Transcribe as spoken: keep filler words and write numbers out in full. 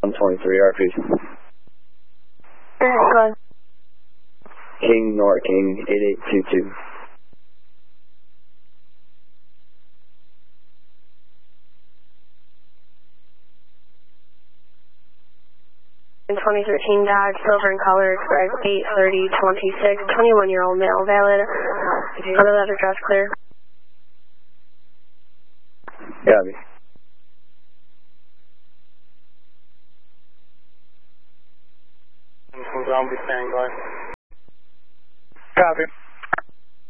one twenty-three, R P. Alright, King, Nor King, eight eight two two. twenty thirteen Dodge, silver in color, expired eight thirty twenty-six, twenty-one year old male, valid. Other letter address clear. Copy. I'll be standing by. Copy.